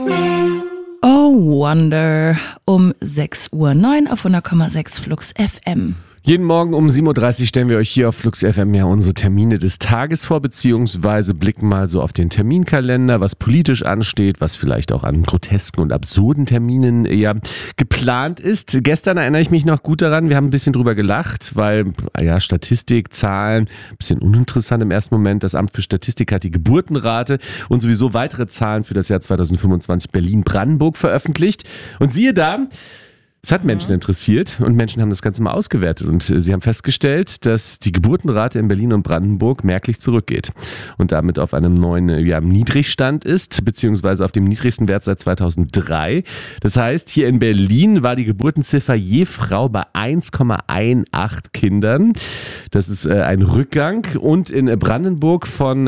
Oh Wonder um 6:09 Uhr auf 100,6 Flux FM. Jeden Morgen um 7.30 Uhr stellen wir euch hier auf Flux FM ja unsere Termine des Tages vor, beziehungsweise blicken mal so auf den Terminkalender, was politisch ansteht, was vielleicht auch an grotesken und absurden Terminen ja geplant ist. Gestern erinnere ich mich noch gut daran, wir haben ein bisschen drüber gelacht, weil ja Statistik, Zahlen, ein bisschen uninteressant im ersten Moment. Das Amt für Statistik hat die Geburtenrate und sowieso weitere Zahlen für das Jahr 2025 Berlin-Brandenburg veröffentlicht. Und siehe da, es hat Menschen interessiert und Menschen haben das Ganze mal ausgewertet und sie haben festgestellt, dass die Geburtenrate in Berlin und Brandenburg merklich zurückgeht und damit auf einem neuen Niedrigstand ist, beziehungsweise auf dem niedrigsten Wert seit 2003. Das heißt, hier in Berlin war die Geburtenziffer je Frau bei 1,18 Kindern. Das ist ein Rückgang und in Brandenburg von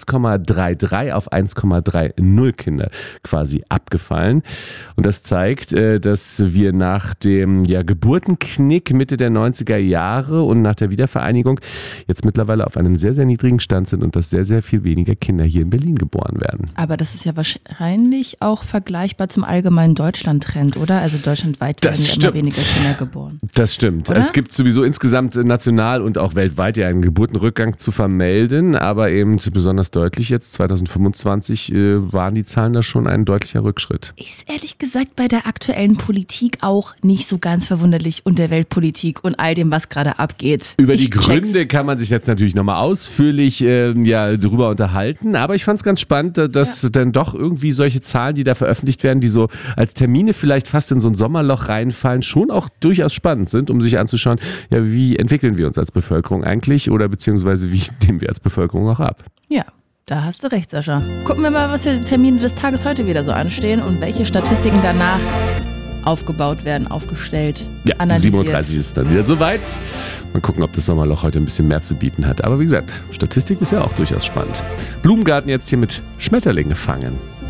1,33 auf 1,30 Kinder quasi abgefallen. Und das zeigt, dass wir nach dem Geburtenknick Mitte der 90er Jahre und nach der Wiedervereinigung jetzt mittlerweile auf einem sehr, sehr niedrigen Stand sind und dass sehr, sehr viel weniger Kinder hier in Berlin geboren werden. Aber das ist ja wahrscheinlich auch vergleichbar zum allgemeinen Deutschland-Trend, oder? Also deutschlandweit werden ja immer weniger Kinder geboren. Das stimmt. Oder? Es gibt sowieso insgesamt national und auch weltweit ja einen Geburtenrückgang zu vermelden, aber eben besonders deutlich jetzt 2025 waren die Zahlen da schon ein deutlicher Rückschritt. Ist ehrlich gesagt bei der aktuellen Politik auch nicht so ganz verwunderlich und der Weltpolitik und all dem, was gerade abgeht. Über die Gründe kann man sich jetzt natürlich nochmal ausführlich drüber unterhalten, aber ich fand es ganz spannend, dass dann doch irgendwie solche Zahlen, die da veröffentlicht werden, die so als Termine vielleicht fast in so ein Sommerloch reinfallen, schon auch durchaus spannend sind, um sich anzuschauen, ja, wie entwickeln wir uns als Bevölkerung eigentlich oder beziehungsweise wie nehmen wir als Bevölkerung auch ab. Ja. Da hast du recht, Sascha. Gucken wir mal, was für Termine des Tages heute wieder so anstehen und welche Statistiken danach aufgebaut werden, aufgestellt, analysiert. 7.30 Uhr ist es dann wieder soweit. Mal gucken, ob das Sommerloch heute ein bisschen mehr zu bieten hat. Aber wie gesagt, Statistik ist ja auch durchaus spannend. Blumengarten jetzt hier mit Schmetterlinge fangen.